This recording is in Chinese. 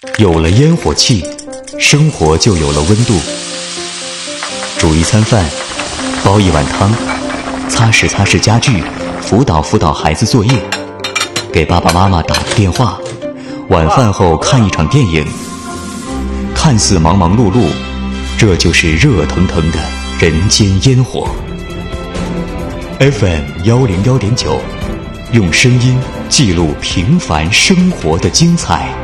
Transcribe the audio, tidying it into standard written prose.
有了烟火气，生活就有了温度。煮一餐饭，煲一碗汤，擦拭擦拭家具，辅导辅导孩子作业，给爸爸妈妈打个电话，晚饭后看一场电影。看似忙忙碌碌，这就是热腾腾的人间烟火。FM101.9，用声音记录平凡生活的精彩。